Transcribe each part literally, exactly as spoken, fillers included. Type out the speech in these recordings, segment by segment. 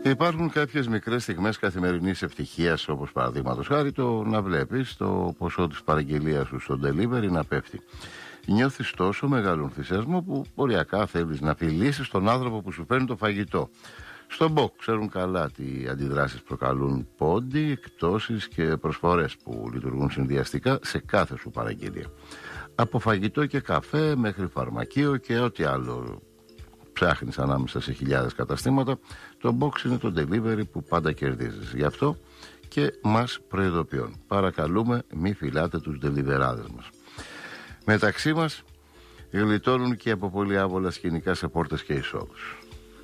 Υπάρχουν κάποιες μικρές στιγμές καθημερινής ευτυχίας, όπως παραδείγματος χάρη το να βλέπεις το ποσό της παραγγελίας σου στο delivery να πέφτει. Νιώθεις τόσο μεγάλο ενθουσιασμό που οριακά θέλεις να φιλήσεις τον άνθρωπο που σου φέρνει το φαγητό. Στον Μποκ ξέρουν καλά τι αντιδράσεις προκαλούν πόντι, εκτόσεις και προσφορές που λειτουργούν συνδυαστικά σε κάθε σου παραγγελία. Από φαγητό και καφέ μέχρι φαρμακείο και ό,τι άλλο ψάχνεις ανάμεσα σε χιλιάδες καταστήματα, το Box είναι το delivery που πάντα κερδίζεις. Γι' αυτό και μας προειδοποιούν. Παρακαλούμε, μη φυλάτε τους deliverάδες μας. Μεταξύ μας γλιτώνουν και από πολύ άβολα σκηνικά σε πόρτες και εισόδους.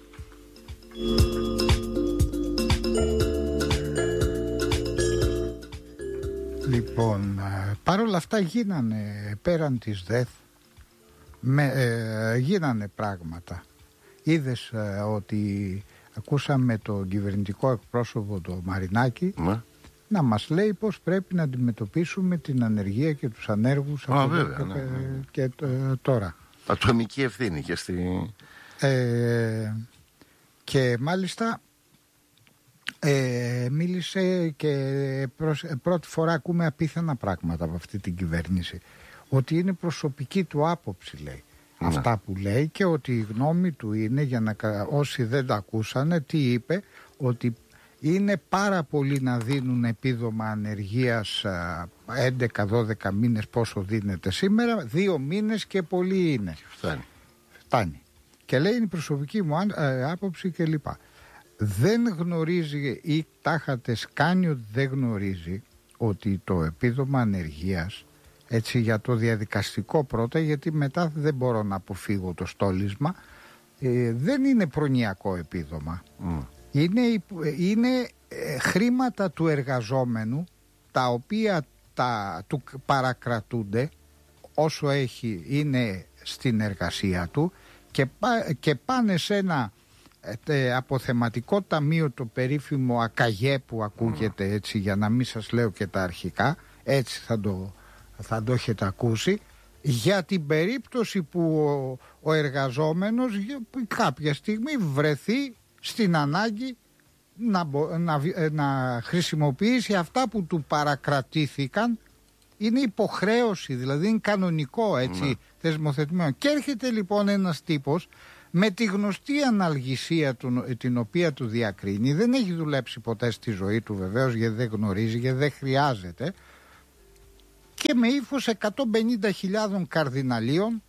Λοιπόν, παρόλα αυτά γίνανε πέραν της ΔΕΘ, με, ε, γίνανε πράγματα. Είδες ε, ότι ακούσαμε τον κυβερνητικό εκπρόσωπο, το Μαρινάκη, ναι, να μας λέει πως πρέπει να αντιμετωπίσουμε την ανεργία και τους ανέργους. Α, βέβαια, και, ναι, ναι. και ε, τώρα. Ατομική ευθύνη και στη... Ε, και μάλιστα ε, μίλησε και προς, πρώτη φορά ακούμε απίθανα πράγματα από αυτή την κυβέρνηση. Ότι είναι προσωπική του άποψη, λέει. Ναι. Αυτά που λέει, και ότι η γνώμη του είναι, για να, όσοι δεν τα ακούσανε, τι είπε, ότι είναι πάρα πολύ να δίνουν επίδομα ανεργίας έντεκα δώδεκα μήνες, πόσο δίνεται σήμερα, δύο μήνες και πολύ είναι. Φτάνει. Φτάνει. Και λέει είναι η προσωπική μου άποψη και λοιπά. Δεν γνωρίζει ή τάχατε σκάνει ότι δεν γνωρίζει ότι το επίδομα ανεργίας, έτσι, για το διαδικαστικό πρώτα, γιατί μετά δεν μπορώ να αποφύγω το στόλισμα, ε, δεν είναι προνοιακό επίδομα. Mm. Είναι, είναι ε, χρήματα του εργαζόμενου, τα οποία τα, του παρακρατούνται όσο έχει, είναι στην εργασία του, και, πά, και πάνε σε ένα ε, αποθεματικό ταμείο, το περίφημο ΑΚΑΓΕ που ακούγεται, έτσι, για να μην σας λέω και τα αρχικά, έτσι θα το... θα το έχετε ακούσει, για την περίπτωση που ο, ο εργαζόμενος κάποια στιγμή βρεθεί στην ανάγκη να, να, να χρησιμοποιήσει αυτά που του παρακρατήθηκαν. Είναι υποχρέωση, δηλαδή είναι κανονικό, έτσι, ναι, θεσμοθετημένο. Και έρχεται λοιπόν ένας τύπος με τη γνωστή αναλγησία του, την οποία του διακρίνει, δεν έχει δουλέψει ποτέ στη ζωή του βεβαίως, γιατί δεν γνωρίζει, γιατί δεν χρειάζεται, και με ύφος εκατόν πενήντα χιλιάδων καρδιναλίων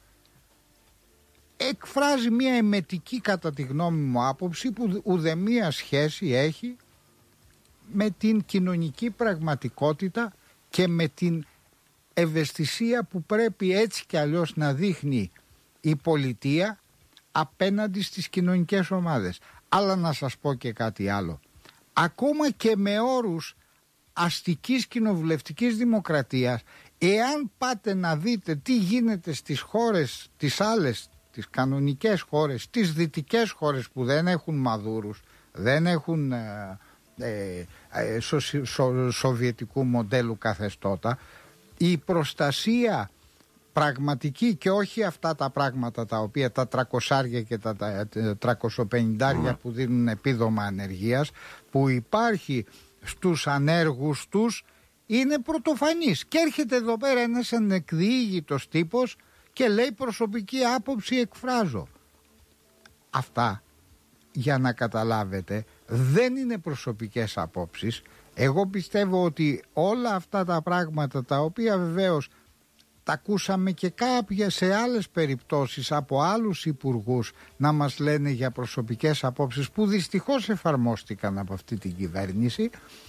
εκφράζει μια εμετική, κατά τη γνώμη μου, άποψη που ουδέμια σχέση έχει με την κοινωνική πραγματικότητα και με την ευαισθησία που πρέπει έτσι κι αλλιώς να δείχνει η πολιτεία απέναντι στις κοινωνικές ομάδες. Αλλά να σας πω και κάτι άλλο. Ακόμα και με όρους αστικής κοινοβουλευτικής δημοκρατίας, εάν πάτε να δείτε τι γίνεται στις χώρες, τις άλλες, τις κανονικές χώρες, τις δυτικές χώρες που δεν έχουν μαδούρους, δεν έχουν ε, ε, ε, σο, σο, σοβιετικού μοντέλου καθεστώτα, η προστασία πραγματική, και όχι αυτά τα πράγματα τα οποία τα τρακοσάρια και τα τρακοσοπενηντάρια που δίνουν επίδομα ανεργίας, που υπάρχει στους ανέργους τους, είναι πρωτοφανής. Και έρχεται εδώ πέρα ένας ανεκδιήγητος τύπος και λέει προσωπική άποψη εκφράζω. Αυτά, για να καταλάβετε, δεν είναι προσωπικές απόψεις. Εγώ πιστεύω ότι όλα αυτά τα πράγματα, τα οποία βεβαίως τα ακούσαμε και κάποια σε άλλες περιπτώσεις από άλλους υπουργούς να μας λένε για προσωπικές απόψεις που δυστυχώς εφαρμόστηκαν από αυτή την κυβέρνηση,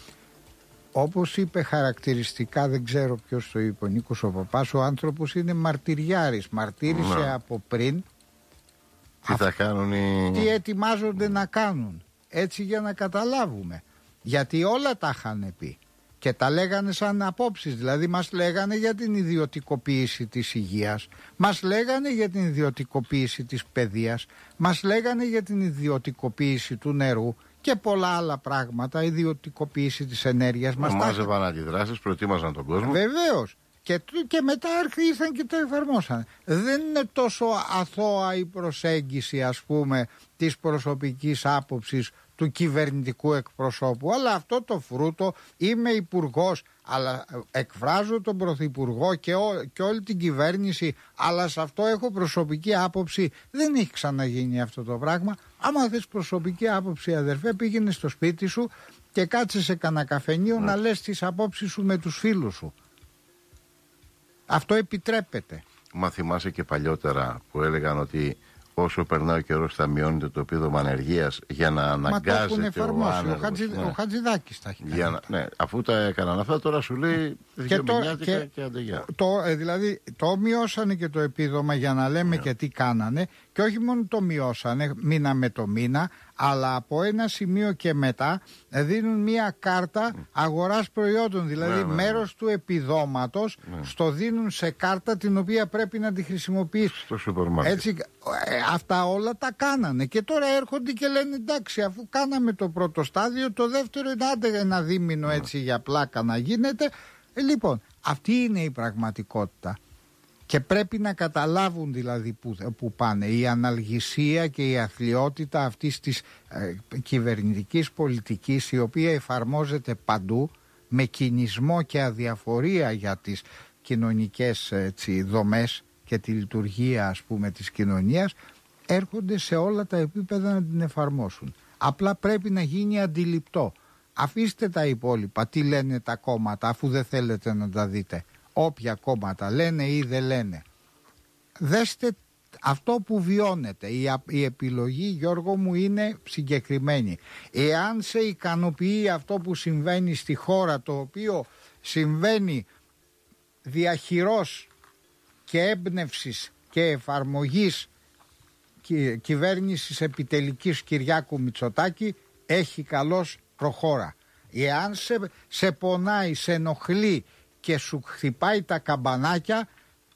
όπως είπε χαρακτηριστικά, δεν ξέρω ποιος το είπε, ο Νίκος ο Παπάς, ο άνθρωπος είναι μαρτυριάρης, μαρτύρησε να. από πριν τι θα κάνουν οι... τι ετοιμάζονται να κάνουν, έτσι, για να καταλάβουμε, γιατί όλα τα είχαν πει και τα λέγανε σαν απόψεις. Δηλαδή μας λέγανε για την ιδιωτικοποίηση της υγείας, μας λέγανε για την ιδιωτικοποίηση της παιδείας, μας λέγανε για την ιδιωτικοποίηση του νερού και πολλά άλλα πράγματα, ιδιωτικοποίηση της ενέργειας. Μας μάζευαν τα... αντιδράσεις, προετοίμαζαν τον κόσμο. Βεβαίως. Και, και μετά ήρθαν και το εφαρμόσαν. Δεν είναι τόσο αθώα η προσέγγιση, ας πούμε, της προσωπικής άποψης του κυβερνητικού εκπροσώπου. Αλλά αυτό το φρούτο, είμαι υπουργός, αλλά εκφράζω τον πρωθυπουργό και, ό, και όλη την κυβέρνηση, αλλά σε αυτό έχω προσωπική άποψη. Δεν έχει ξαναγίνει αυτό το πράγμα. Άμα θες προσωπική άποψη, αδερφέ, πήγαινε στο σπίτι σου και κάτσε σε κανένα καφενείο να λες τις απόψεις σου με τους φίλους σου. Αυτό επιτρέπεται. Μα θυμάσαι και παλιότερα που έλεγαν ότι όσο περνάει ο καιρός θα μειώνεται το επίδομα ανεργίας για να αναγκάζεται ο άνεργος. Ο, Χατζη, ναι. ο Χατζηδάκης τα έχει κάνει. Για να, ναι, αφού τα έκαναν αυτά, τώρα σου λέει και το, και, και και αντεγιά. Το, ε, δηλαδή το μειώσανε και το επίδομα για να λέμε yeah. και τι κάνανε, και όχι μόνο το μειώσανε μήνα με το μήνα, αλλά από ένα σημείο και μετά δίνουν μια κάρτα αγοράς προϊόντων, δηλαδή yeah, μέρος yeah. του επιδόματος yeah. στο δίνουν σε κάρτα την οποία πρέπει να τη χρησιμοποιήσει. Στο σούπερ μάρκετ. Έτσι, ε, αυτά όλα τα κάνανε και τώρα έρχονται και λένε εντάξει, αφού κάναμε το πρώτο στάδιο, το δεύτερο είναι άντε ένα δίμηνο έτσι για πλάκα να γίνεται. Ε, λοιπόν, αυτή είναι η πραγματικότητα και πρέπει να καταλάβουν δηλαδή που, που πάνε. Η αναλγησία και η αθλιότητα αυτής της ε, κυβερνητικής πολιτικής, η οποία εφαρμόζεται παντού με κινησμό και αδιαφορία για τις κοινωνικές έτσι, δομές και τη λειτουργία ας πούμε της κοινωνίας, έρχονται σε όλα τα επίπεδα να την εφαρμόσουν. Απλά πρέπει να γίνει αντιληπτό. Αφήστε τα υπόλοιπα, τι λένε τα κόμματα, αφού δεν θέλετε να τα δείτε. Όποια κόμματα λένε ή δεν λένε. Δέστε αυτό που βιώνετε. Η, η επιλογή, Γιώργο μου, είναι συγκεκριμένη. Εάν σε ικανοποιεί αυτό που συμβαίνει στη χώρα, το οποίο συμβαίνει διαχειρός και έμπνευσης και εφαρμογής κυ, κυβέρνησης επιτελικής Κυριάκου Μητσοτάκη, έχει καλώς προχώρα. Εάν σε, σε πονάει, σε ενοχλεί και σου χτυπάει τα καμπανάκια,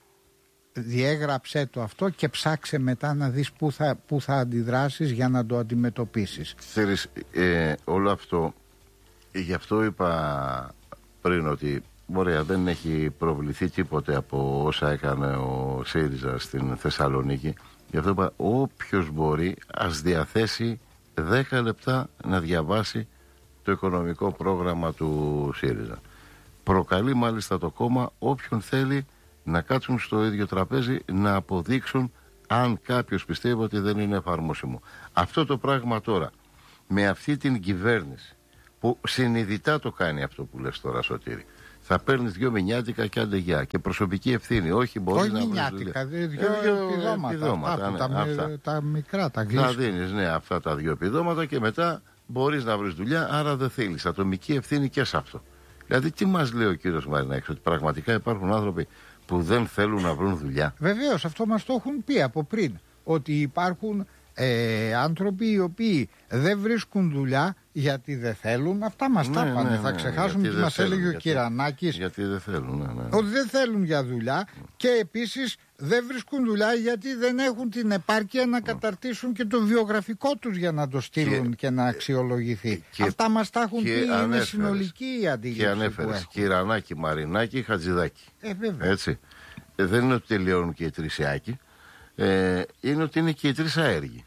διέγραψέ το αυτό και ψάξε μετά να δεις πού θα, πού θα αντιδράσεις για να το αντιμετωπίσεις. Ξέρεις, ε, όλο αυτό, γι' αυτό είπα πριν ότι ωραία, δεν έχει προβληθεί τίποτε από όσα έκανε ο ΣΥΡΙΖΑ στην Θεσσαλονίκη. Γι' αυτό είπα, όποιος μπορεί ας διαθέσει δέκα λεπτά να διαβάσει το οικονομικό πρόγραμμα του ΣΥΡΙΖΑ. Προκαλεί μάλιστα το κόμμα όποιον θέλει να κάτσουν στο ίδιο τραπέζι να αποδείξουν αν κάποιος πιστεύει ότι δεν είναι εφαρμόσιμο. Αυτό το πράγμα τώρα, με αυτή την κυβέρνηση που συνειδητά το κάνει αυτό που λες τώρα, Σωτήρη, θα παίρνεις δυο μηνιάτικα και αντεγιά και προσωπική ευθύνη. Όχι μπορεί όχι να βρεις μηνιάτικα, δυο, δυο επιδόματα. επιδόματα ναι, τα, αυτά. τα μικρά, τα γλύσια. Θα δίνεις ναι, αυτά τα δύο επιδόματα και μετά μπορείς να βρεις δουλειά, άρα δεν θέλεις ατομική ευθύνη και σε αυτό. Δηλαδή, τι μας λέει ο κύριος Μαρινάκης, ότι πραγματικά υπάρχουν άνθρωποι που δεν θέλουν να βρουν δουλειά? Βεβαίως, αυτό μας το έχουν πει από πριν. Ότι υπάρχουν ε, άνθρωποι οι οποίοι δεν βρίσκουν δουλειά γιατί δεν θέλουν. Αυτά μας ναι, τα είπανε. Ναι, ναι, θα ξεχάσουμε τι μας θέλουν, έλεγε ο Κυρανάκης. Γιατί δεν θέλουν. Ναι, ναι. Ότι δεν θέλουν για δουλειά και επίσης δεν βρίσκουν δουλειά γιατί δεν έχουν την επάρκεια να καταρτήσουν και το βιογραφικό τους για να το στείλουν και, και να αξιολογηθεί. Και, Αυτά μας τα έχουν πει, είναι συνολική η αντίληψη. Και ανέφερες Κυρανάκη, Μαρινάκη, Χατζηδάκη. Ε, βέβαια. Έτσι. Ε, δεν είναι ότι τελειώνουν και οι τρεις Ιάκοι. Ε, είναι ότι είναι και οι τρεις αέργοι.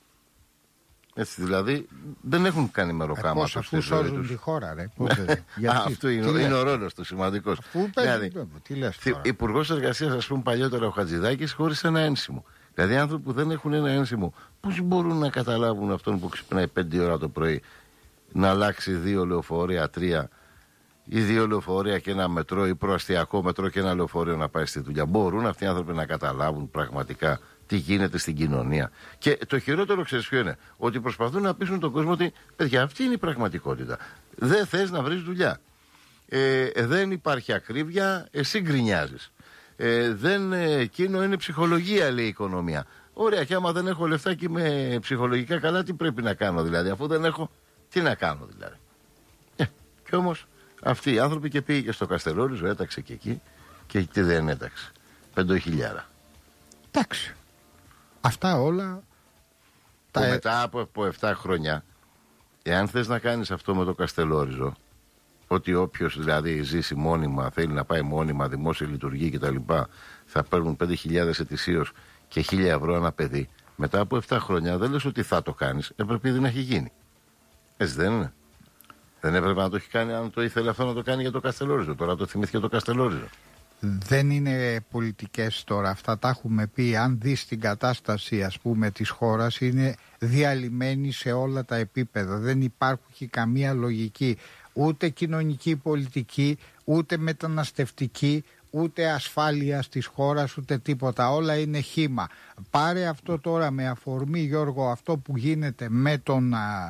Έτσι, δηλαδή δεν έχουν κάνει μεροκάμα τους. Αφού σώζουν τη χώρα, ρε. Αυτό είναι, είναι ο ρόλος του σημαντικός. Δηλαδή, Υπουργός Εργασίας, ας πούμε, παλιότερα ο Χατζηδάκης, χωρίς ένα ένσημο. Δηλαδή, άνθρωποι που δεν έχουν ένα ένσημο, πώς μπορούν να καταλάβουν αυτόν που ξυπνάει πέντε ώρα το πρωί να αλλάξει δύο λεωφορεία, τρία ή δύο λεωφορεία και ένα μετρό ή προαστιακό μετρό και ένα λεωφορείο να πάει στη δουλειά? Μπορούν αυτοί οι άνθρωποι να καταλάβουν πραγματικά τι γίνεται στην κοινωνία? Και το χειρότερο, ξέρεις ποιο είναι? Ότι προσπαθούν να πείσουν τον κόσμο ότι παιδιά, αυτή είναι η πραγματικότητα. Δεν θες να βρεις δουλειά. Ε, δεν υπάρχει ακρίβεια, εσύ γκρινιάζεις. Ε, δεν, εκείνο είναι ψυχολογία, λέει η οικονομία. Ωραία, και άμα δεν έχω λεφτά και είμαι ψυχολογικά καλά, τι πρέπει να κάνω δηλαδή? Αφού δεν έχω, τι να κάνω δηλαδή? Ε, και όμως αυτοί οι άνθρωποι, και πήγε και στο Καστελόριζο, έταξε και εκεί, και τι δεν έταξε? Πέντε χιλιάρα. Εντάξει. Αυτά όλα. Που τα... μετά από, από επτά χρόνια, εάν θες να κάνεις αυτό με το Καστελόριζο, ότι όποιος δηλαδή ζήσει μόνιμα, θέλει να πάει μόνιμα, δημόσια λειτουργεί κτλ., θα παίρνουν πέντε χιλιάδες ετησίως και χίλια ευρώ ένα παιδί. Μετά από επτά χρόνια δεν λες ότι θα το κάνεις, έπρεπε ήδη να έχει γίνει. Έτσι δεν είναι? Δεν έπρεπε να το έχει κάνει, αν το ήθελε αυτό, να το κάνει για το Καστελόριζο? Τώρα το θυμήθηκε το Καστελόριζο. Δεν είναι πολιτικές τώρα, αυτά τα έχουμε πει. Αν δεις την κατάσταση, ας πούμε, της χώρας, είναι διαλυμένη σε όλα τα επίπεδα. Δεν υπάρχει καμία λογική, ούτε κοινωνική πολιτική, ούτε μεταναστευτική, ούτε ασφάλεια της χώρας, ούτε τίποτα. Όλα είναι χύμα. Πάρε αυτό τώρα με αφορμή, Γιώργο, αυτό που γίνεται με τον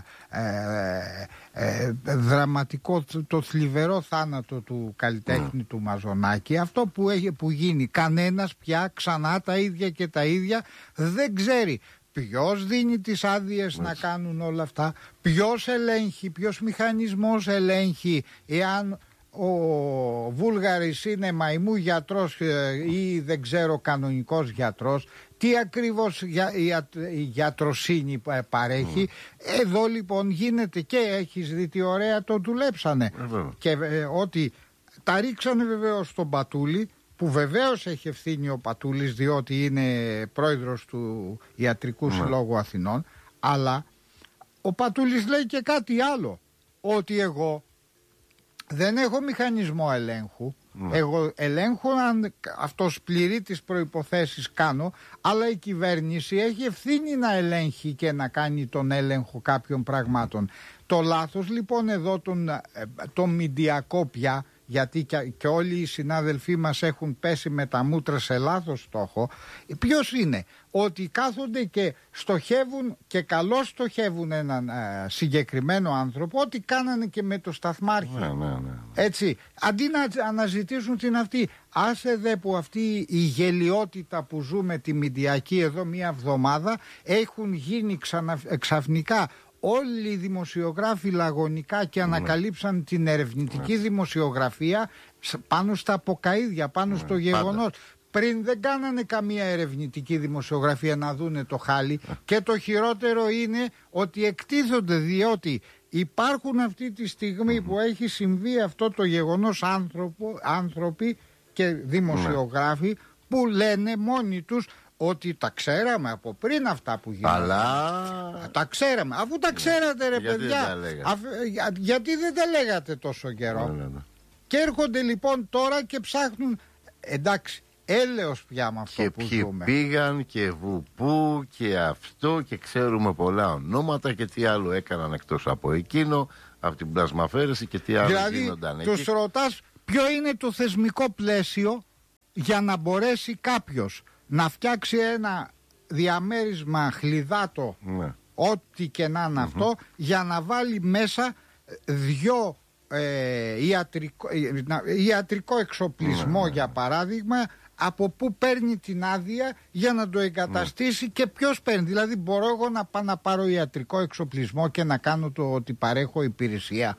ε, ε, δραματικό, το θλιβερό θάνατο του καλλιτέχνη mm. του Μαζονάκη. Αυτό που, έχει, που γίνει, κανένας πια ξανά τα ίδια και τα ίδια δεν ξέρει. Ποιος δίνει τις άδειες να κάνουν όλα αυτά, ποιος ελέγχει, ποιος μηχανισμός ελέγχει εάν ο Βούλγαρης είναι μαϊμού γιατρός ή δεν ξέρω κανονικός γιατρός, τι ακριβώς για, για, η γιατροσύνη παρέχει. Mm. Εδώ λοιπόν γίνεται, και έχεις δει τι ωραία το δουλέψανε. Mm. Και ε, ότι τα ρίξανε βεβαίως στον Πατούλη, που βεβαίως έχει ευθύνη ο Πατούλης, διότι είναι πρόεδρος του Ιατρικού mm. Συλλόγου Αθηνών, αλλά ο Πατούλης λέει και κάτι άλλο, ότι εγώ δεν έχω μηχανισμό ελέγχου. Mm. Εγώ ελέγχω αν αυτός πληρεί τις προϋποθέσεις, κάνω, αλλά η κυβέρνηση έχει ευθύνη να ελέγχει και να κάνει τον έλεγχο κάποιων πραγμάτων. Το λάθος λοιπόν εδώ τον, τον μηντιακό πια, γιατί και, και όλοι οι συνάδελφοί μας έχουν πέσει με τα μούτρα σε λάθος στόχο, ποιος είναι? Ότι κάθονται και στοχεύουν, και καλώς στοχεύουν έναν ε, συγκεκριμένο άνθρωπο, ό,τι κάνανε και με το Σταθμάρχη. Ναι, ναι, ναι. Έτσι, αντί να αναζητήσουν την αυτή. Άσε δε που αυτή η γελιότητα που ζούμε τη μηντιακή εδώ μία εβδομάδα, έχουν γίνει ξανα, ξαφνικά όλοι οι δημοσιογράφοι λαγωνικά και ανακαλύψαν mm. την ερευνητική mm. δημοσιογραφία πάνω στα αποκαΐδια, πάνω mm. στο γεγονός. Πάντα. Πριν δεν κάνανε καμία ερευνητική δημοσιογραφία να δούνε το χάλι mm. και το χειρότερο είναι ότι εκτίθονται, διότι υπάρχουν αυτή τη στιγμή mm. που έχει συμβεί αυτό το γεγονός άνθρωπο, άνθρωποι και δημοσιογράφοι mm. που λένε μόνοι τους ότι τα ξέραμε από πριν αυτά που γίνανε. Αλλά... Τα ξέραμε. Αφού τα ξέρατε, ρε γιατί παιδιά, δεν αφ... για... γιατί δεν τα λέγατε τόσο καιρό? Ναι, ναι, ναι. Και έρχονται λοιπόν τώρα και ψάχνουν. Εντάξει, έλεος πια με αυτό και που ποιοι ζούμε. Πήγαν και βουπού και αυτό, και ξέρουμε πολλά ονόματα και τι άλλο έκαναν εκτός από εκείνο, από την πλασμαφέρεση, και τι άλλο δηλαδή, γίνονταν εκεί. Δηλαδή τους ρωτάς ποιο είναι το θεσμικό πλαίσιο για να μπορέσει κάποιος να φτιάξει ένα διαμέρισμα χλιδάτο, ναι. ό,τι και να είναι mm-hmm. αυτό, για να βάλει μέσα δυο ε, ιατρικό, ε, ιατρικό εξοπλισμό, mm-hmm. για παράδειγμα, από πού παίρνει την άδεια για να το εγκαταστήσει mm. και ποιος παίρνει. Δηλαδή μπορώ εγώ να πάω να πάρω ιατρικό εξοπλισμό και να κάνω το ότι παρέχω υπηρεσία?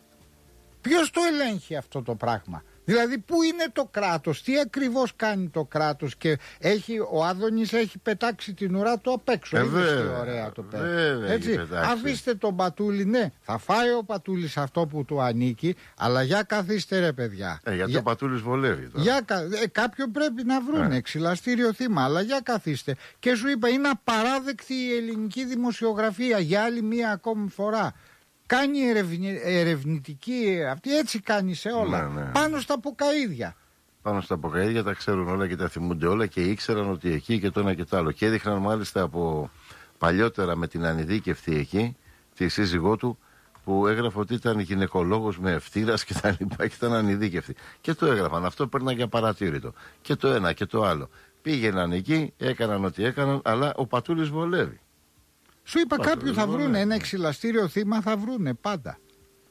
Ποιος το ελέγχει αυτό το πράγμα? Δηλαδή πού είναι το κράτος, τι ακριβώς κάνει το κράτος? Και έχει, ο Άδωνης έχει πετάξει την ουρά του απ' έξω. Ε, είναι βέβαια, ωραία το παιδί. βέβαια, έτσι, αφήστε τον Πατούλη, ναι, θα φάει ο Πατούλης αυτό που του ανήκει, αλλά για καθίστε ρε παιδιά. Ε, γιατί για... ο Πατούλης βολεύει τώρα. Για... Ε, κάποιον πρέπει να βρούνε, ε. ξυλαστήριο θύμα, αλλά για καθίστε. Και σου είπα, είναι απαράδεκτη η ελληνική δημοσιογραφία για άλλη μία ακόμη φορά. Κάνει ερευνη, ερευνητική, αυτή έτσι κάνει σε όλα, ναι, ναι. πάνω στα αποκαΐδια. Πάνω στα αποκαΐδια τα ξέρουν όλα και τα θυμούνται όλα, και ήξεραν ότι εκεί και το ένα και το άλλο. Και έδειχναν μάλιστα από παλιότερα με την ανειδίκευτη εκεί, τη σύζυγό του, που έγραφε ότι ήταν γυναικολόγος με ευθύρας και τα λοιπά, και ήταν ανειδίκευτη. Και το έγραφαν, αυτό παίρναν για παρατήρητο. Και το ένα και το άλλο. Πήγαιναν εκεί, έκαναν ό,τι έκαναν, αλλά ο Πατούλης βολεύει. Σου είπα, κάποιοι θα βρούνε, ένα εξυλαστήριο θύμα θα βρούνε πάντα.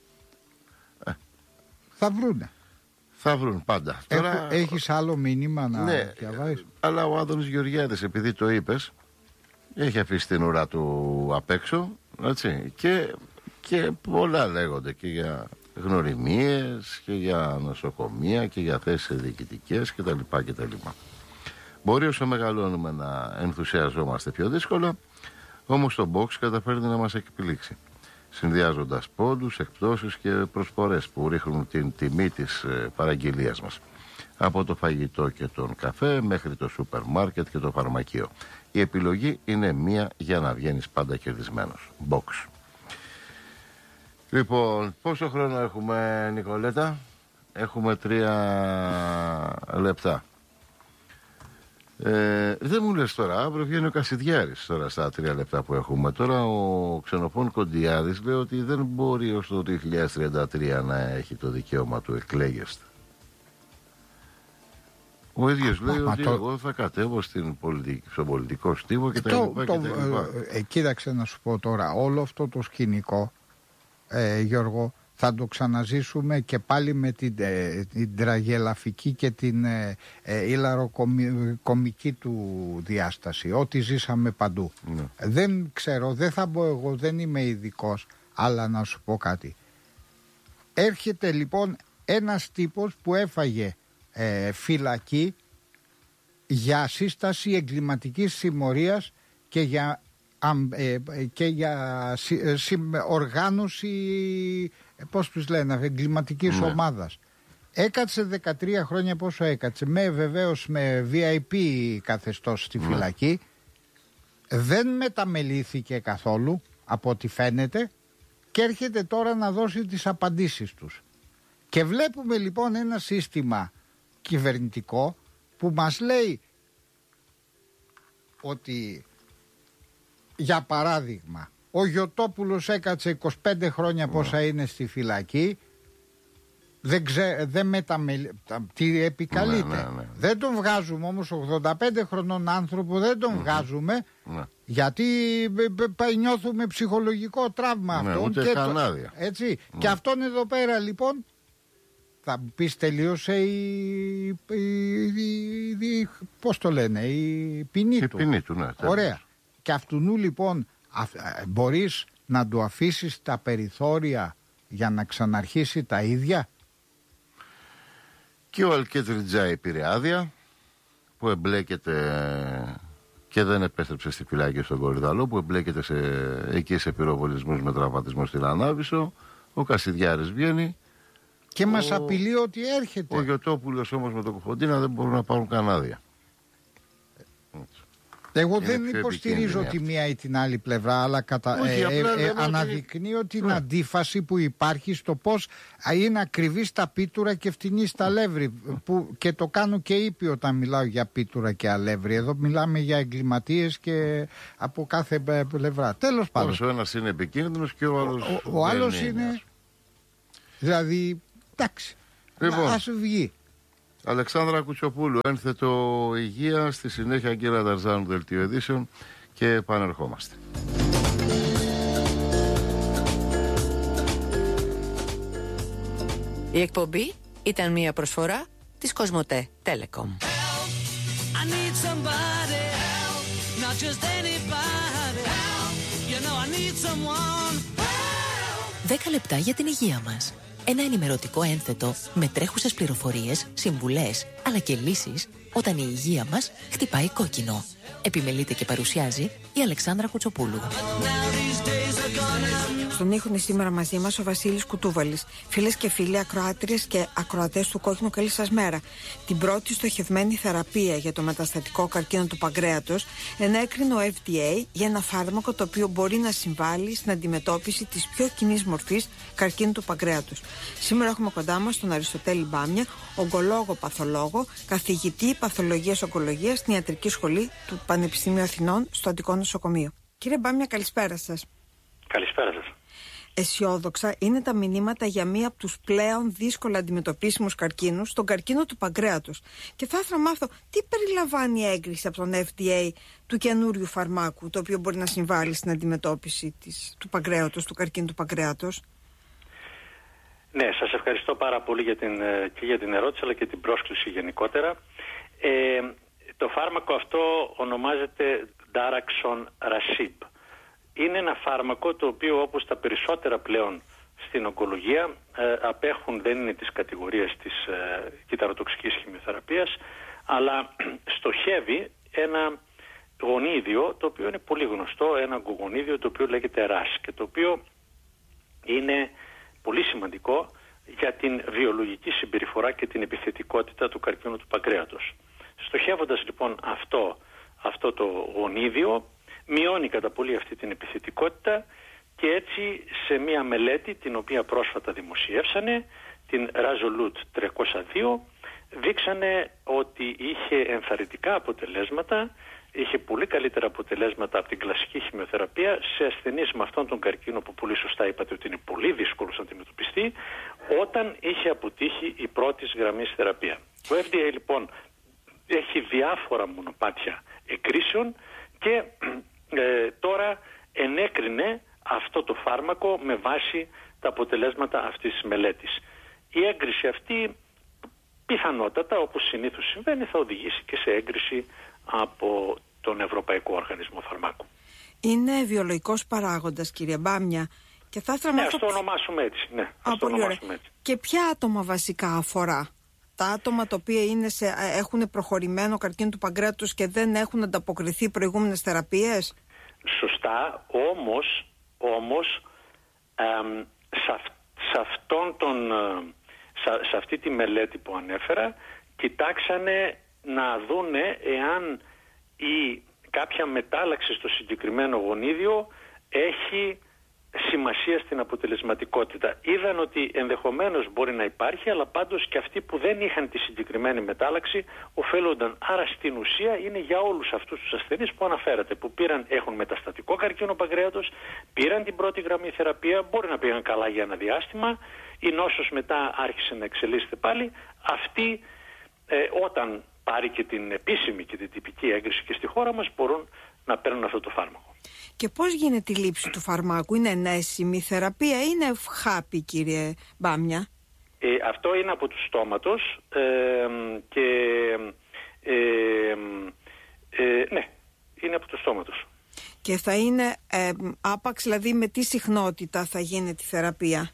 Ε. Θα βρούνε. Θα βρουν πάντα. Έχω, Τώρα... Έχεις άλλο μήνυμα να ναι, διαβάσεις? Αλλά ο Άδωνης Γεωργιάδης, επειδή το είπες, έχει αφήσει την ουρά του απ' έξω, έτσι, και, και πολλά λέγονται και για γνωριμίες και για νοσοκομεία και για θέσεις διοικητικές κτλ. κτλ. Μπορεί όσο μεγαλώνουμε να ενθουσιαζόμαστε πιο δύσκολα, όμως το box καταφέρνει να μας εκπλήξει, συνδυάζοντας πόντους, εκπτώσεις και προσφορές που ρίχνουν την τιμή της ε, παραγγελίας μας. Από το φαγητό και τον καφέ μέχρι το σούπερ μάρκετ και το φαρμακείο. Η επιλογή είναι μία για να βγαίνεις πάντα κερδισμένος. Box. Λοιπόν, πόσο χρόνο έχουμε, Νικολέτα? Έχουμε τρία λεπτά. Ε, δεν μου λες τώρα, αύριο βγαίνει ο Κασιδιάρης τώρα στα τρία λεπτά που έχουμε. Τώρα ο Ξενοφών Κοντιάδης λέει ότι δεν μπορεί ως το δύο χιλιάδες τριάντα τρία να έχει το δικαίωμα του εκλέγεστε. Ο ίδιος λέει ότι το... εγώ θα κατέβω στην πολιτική, στον πολιτικό στίβο και τα λοιπά και τα λοιπά. Ε, κοίταξε να σου πω τώρα, όλο αυτό το σκηνικό, ε, Γιώργο, θα το ξαναζήσουμε και πάλι με την, ε, την τραγελαφική και την ε, ε, ηλαροκομική του διάσταση. Ό,τι ζήσαμε παντού. Ναι. Δεν ξέρω, δεν θα πω εγώ, δεν είμαι ειδικός, αλλά να σου πω κάτι. Έρχεται λοιπόν ένας τύπος που έφαγε ε, φυλακή για σύσταση εγκληματικής συμμορίας και για, ε, και για ε, συμ, οργάνωση, ε, πώς τους λένε, εγκληματικής ναι. ομάδας. Έκατσε δεκατρία χρόνια, πόσο έκατσε, με βεβαίως με βι άι πι καθεστώς στη ναι. φυλακή. Δεν μεταμελήθηκε καθόλου από ό,τι φαίνεται και έρχεται τώρα να δώσει τις απαντήσεις τους. Και βλέπουμε λοιπόν ένα σύστημα κυβερνητικό που μας λέει ότι, για παράδειγμα, ο Γιωτόπουλος έκατσε είκοσι πέντε χρόνια πόσα είναι στη φυλακή, δεν, ξέ, δεν μεταμελ... τι επικαλείται. Ναι, ναι, ναι. Δεν τον βγάζουμε όμως, ογδόντα πέντε χρονών άνθρωπο δεν τον mm-hmm. βγάζουμε ναι. γιατί νιώθουμε ψυχολογικό τραύμα ναι, αυτόν. Ούτε και κανάδια. Το... Έτσι. Ναι. Και αυτόν εδώ πέρα λοιπόν θα πεις τελείωσε η, η, η, η πώς το λένε, η ποινή η του. Ποινή του ναι, ωραία. Και αυτού λοιπόν α, μπορείς να του αφήσεις τα περιθώρια για να ξαναρχίσει τα ίδια. Και ο Αλκέτριτζάη πήρε άδεια που εμπλέκεται και δεν επέστρεψε στη φυλάκη στον Κορυδαλό, που εμπλέκεται σε, εκεί σε πυροβολισμούς με τραυματισμό στην Ανάβησο. Ο Κασιδιάρης βγαίνει και ο... μας απειλεί ότι έρχεται. Ο Γιωτόπουλος όμως με τον Κοφοντίνα δεν μπορούν να πάρουν κανάδια. Εγώ είναι δεν υποστηρίζω τη μία ή την άλλη πλευρά, αλλά κατα... Όχι, ε, ε, ε, ότι... αναδεικνύω την ναι. αντίφαση που υπάρχει στο πώς είναι ακριβή στα πίτουρα και φτηνή στα αλεύρι. Που... Και το κάνω και ήπιο όταν μιλάω για πίτουρα και αλεύρι. Εδώ μιλάμε για εγκληματίες και από κάθε πλευρά. Τέλος πάντων. Όσο ένας είναι επικίνδυνος και ο άλλος. Ο, ο, ο άλλος είναι. είναι... Δηλαδή, εντάξει. Λοιπόν. Ας βγει. Αλεξάνδρα Κουτσοπούλου, ένθετο υγεία, στη συνέχεια Αγγέλα Ταρζάνου, δελτίο ειδήσεων και επανερχόμαστε. Η εκπομπή ήταν μια προσφορά της Κοσμοτέ Telecom. Δέκα λεπτά για την υγεία μας. Ένα ενημερωτικό ένθετο με τρέχουσες πληροφορίες, συμβουλές, αλλά και λύσεις όταν η υγεία μας χτυπάει κόκκινο. Επιμελείται και παρουσιάζει η Αλεξάνδρα Κουτσοπούλου. Στον ήχο είναι σήμερα μαζί μας ο Βασίλης Κουτούβαλης. Φίλες και φίλοι, ακροάτριες και ακροατές του Κόκκινου, καλή σας μέρα. Την πρώτη στοχευμένη θεραπεία για το μεταστατικό καρκίνο του παγκρέατος ενέκρινε ο εφ ντι έι για ένα φάρμακο το οποίο μπορεί να συμβάλλει στην αντιμετώπιση της πιο κοινής μορφής καρκίνου του παγκρέατος. Σήμερα έχουμε κοντά μας τον Αριστοτέλη Μπάμια, ογκολόγο παθολόγο, καθηγητή παθολογίας ογκολογίας στην Ιατρική Σχολή του Πανεπιστημίου Αθηνών στο Αττικό Νοσοκομείο. Κύριε Μπάμια, καλησπέρα σας. Καλησπέρα σας. Αισιόδοξα είναι τα μηνύματα για μία από τους πλέον δύσκολα αντιμετωπίσιμους καρκίνους, τον καρκίνο του παγκρέατος. Και θα ήθελα να μάθω τι περιλαμβάνει η έγκριση από τον εφ ντι έι του καινούριου φαρμάκου, το οποίο μπορεί να συμβάλλει στην αντιμετώπιση της, του παγκρέατος, του καρκίνου του παγκρέατος. Ναι, σας ευχαριστώ πάρα πολύ για την, και για την ερώτηση αλλά και την πρόσκληση γενικότερα. Ε, το φάρμακο αυτό ονομάζεται Daraxon Rasib. Είναι ένα φάρμακο το οποίο, όπως τα περισσότερα πλέον στην ογκολογία, ε, απέχουν, δεν είναι της κατηγορίας της ε, κυταροτοξικής χημειοθεραπείας, αλλά στοχεύει ένα γονίδιο το οποίο είναι πολύ γνωστό, ένα γονίδιο το οποίο λέγεται ρας και το οποίο είναι πολύ σημαντικό για την βιολογική συμπεριφορά και την επιθετικότητα του καρκίνου του παγκρέατος. Στοχεύοντας λοιπόν αυτό, αυτό το γονίδιο, μειώνει κατά πολύ αυτή την επιθετικότητα και έτσι σε μια μελέτη την οποία πρόσφατα δημοσιεύσανε, την Resolute τριακόσια δύο, δείξανε ότι είχε ενθαρρυντικά αποτελέσματα, είχε πολύ καλύτερα αποτελέσματα από την κλασική χημειοθεραπεία σε ασθενείς με αυτόν τον καρκίνο που πολύ σωστά είπατε ότι είναι πολύ δύσκολο να αντιμετωπιστεί, όταν είχε αποτύχει η πρώτης γραμμής θεραπεία. Το Εφ Ντι Έι λοιπόν έχει διάφορα μονοπάτια εκκρίσεων και ε, τώρα ενέκρινε αυτό το φάρμακο με βάση τα αποτελέσματα αυτής της μελέτης. Η έγκριση αυτή πιθανότατα, όπως συνήθως συμβαίνει, θα οδηγήσει και σε έγκριση από τον Ευρωπαϊκό Οργανισμό Φαρμάκου. Είναι βιολογικός παράγοντας, κύριε Μπάμια, και θα ήθελα να... Ναι, ας το ονομάσουμε έτσι. Ναι, ας Α, το ονομάσουμε έτσι. Και ποια άτομα βασικά αφορά? Τα άτομα τα οποία είναι σε, έχουν προχωρημένο καρκίνο του παγκρέατος και δεν έχουν ανταποκριθεί προηγούμενες θεραπείες. Σωστά, όμως, όμως εμ, σε, αυ, σε, αυτόν τον, σε, σε αυτή τη μελέτη που ανέφερα, κοιτάξανε να δούνε εάν η κάποια μετάλλαξη στο συγκεκριμένο γονίδιο έχει σημασία στην αποτελεσματικότητα. Είδαν ότι ενδεχομένως μπορεί να υπάρχει, αλλά πάντως και αυτοί που δεν είχαν τη συγκεκριμένη μετάλλαξη ωφέλονταν. Άρα στην ουσία είναι για όλους αυτούς τους ασθενείς που αναφέρατε, που πήραν, έχουν μεταστατικό καρκίνο παγκρέατος, πήραν την πρώτη γραμμή θεραπεία, μπορεί να πήγαν καλά για ένα διάστημα, η νόσος μετά άρχισε να εξελίσσεται πάλι. Αυτοί ε, όταν πάρει και την επίσημη και την τυπική έγκριση και στη χώρα μας μπορούν να παίρνουν αυτό το φάρμακο. Και πώς γίνεται η λήψη του φαρμάκου? Είναι ενέσιμη θεραπεία ή είναι χάπι, κύριε Μπάμια? Ε, αυτό είναι από του στόματος ε, και ε, ε, ναι, είναι από του στόματος. Και θα είναι ε, άπαξ, δηλαδή με τι συχνότητα θα γίνεται η θεραπεία?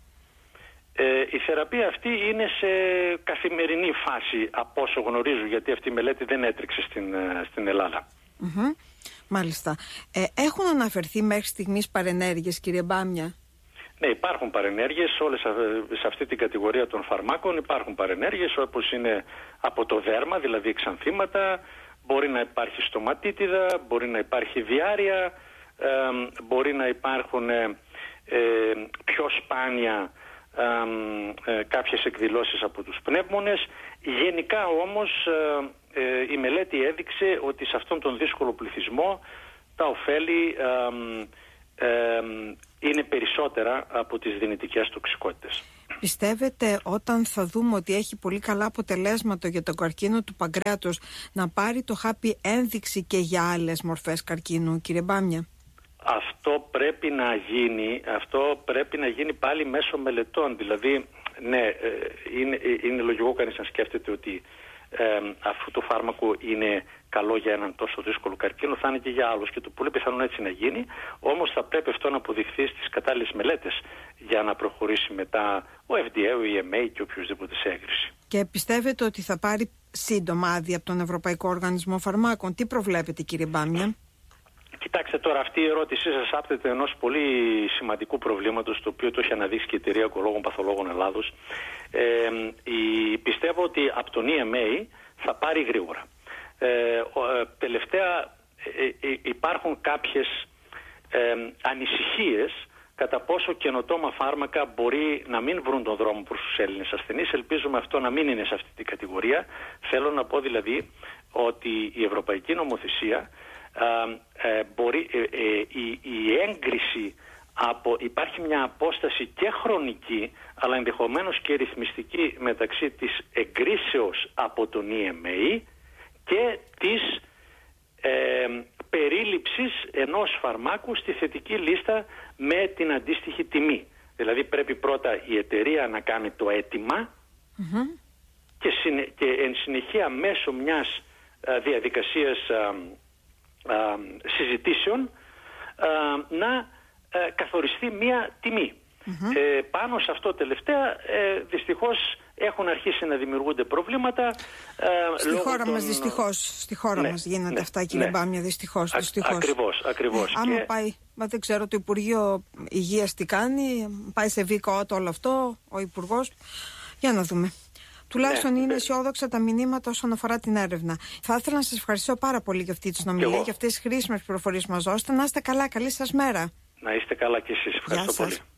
Ε, η θεραπεία αυτή είναι σε καθημερινή φάση από όσο γνωρίζω, γιατί αυτή η μελέτη δεν έτρεξε στην, στην Ελλάδα. Mm-hmm. Μάλιστα. Ε, έχουν αναφερθεί μέχρι στιγμής παρενέργειες, κύριε Μπάμια? Ναι, υπάρχουν παρενέργειες όλες σε αυτή την κατηγορία των φαρμάκων. Υπάρχουν παρενέργειες όπως είναι από το δέρμα, δηλαδή εξανθήματα, μπορεί να υπάρχει στοματίτιδα, μπορεί να υπάρχει διάρρεια, ε, μπορεί να υπάρχουν ε, ε, πιο σπάνια ε, ε, κάποιες εκδηλώσεις από τους πνεύμονες. Γενικά όμως ε, ε, η μελέτη έδειξε ότι σε αυτόν τον δύσκολο πληθυσμό τα ωφέλη ε, ε, είναι περισσότερα από τις δυνητικές τοξικότητες. Πιστεύετε όταν θα δούμε ότι έχει πολύ καλά αποτελέσματα για τον καρκίνο του παγκρέατος να πάρει το χάπι ένδειξη και για άλλες μορφές καρκίνου, κύριε Μπάμια? Αυτό πρέπει να γίνει, αυτό πρέπει να γίνει πάλι μέσω μελετών. Δηλαδή, ναι, είναι, είναι λογικό κανείς να σκέφτεται ότι ε, αφού το φάρμακο είναι καλό για έναν τόσο δύσκολο καρκίνο, θα είναι και για άλλους, και το πολύ πιθανόν έτσι να γίνει. Όμως θα πρέπει αυτό να αποδειχθεί στις κατάλληλες μελέτες για να προχωρήσει μετά ο Εφ Ντι Έι, ο Ι Εμ Έι και οποιοδήποτε σε έγκριση. Και πιστεύετε ότι θα πάρει σύντομα άδεια από τον Ευρωπαϊκό Οργανισμό Φαρμάκων? Τι προβλέπετε, κύριε Μπάμια? Κοιτάξτε τώρα, αυτή η ερώτησή σας άπτεται ενός πολύ σημαντικού προβλήματος, το οποίο το έχει αναδείξει και η Εταιρεία Ογκολόγων Παθολόγων Ελλάδος. Ε, η, πιστεύω ότι από τον Ι Εμ Έι θα πάρει γρήγορα. Ε, ε, τελευταία ε, ε, υπάρχουν κάποιες ε, ανησυχίες κατά πόσο καινοτόμα φάρμακα μπορεί να μην βρουν τον δρόμο προς τους Έλληνες ασθενείς. Ελπίζουμε αυτό να μην είναι σε αυτή την κατηγορία. Θέλω να πω δηλαδή ότι η Ευρωπαϊκή Νομοθεσία ε, ε, μπορεί, ε, ε, η, η έγκριση από, υπάρχει μια απόσταση και χρονική αλλά ενδεχομένως και ρυθμιστική μεταξύ της εγκρίσεως από τον Ι Εμ Έι και της ε, περίληψης ενός φαρμάκου στη θετική λίστα με την αντίστοιχη τιμή. Δηλαδή πρέπει πρώτα η εταιρεία να κάνει το αίτημα mm-hmm. και, συνε, και εν συνεχεία μέσω μιας α, διαδικασίας α, α, συζητήσεων α, να α, καθοριστεί μια τιμή. Mm-hmm. Ε, πάνω σε αυτό τελευταία ε, δυστυχώς έχουν αρχίσει να δημιουργούνται προβλήματα. Ε, στη χώρα των... μας δυστυχώς, στη χώρα ναι, μας γίνεται ναι, αυτά, κύριε ναι. Μπάμια, δυστυχώς, δυστυχώς. Ακριβώς, ακριβώς. Ε, άμα και... πάει, μα δεν ξέρω το Υπουργείο Υγείας τι κάνει, πάει σε βίκο όλο αυτό, ο Υπουργός, για να δούμε. Τουλάχιστον ναι, είναι αισιόδοξα τα μηνύματα όσον αφορά την έρευνα. Θα ήθελα να σας ευχαριστήσω πάρα πολύ για αυτή τη συνομιλία, για αυτές τις χρήσιμες πληροφορίες που μας δώσετε. Να είστε καλά, καλή σας μέρα. Να είστε καλά κι εσείς. Ευχαριστώ πολύ.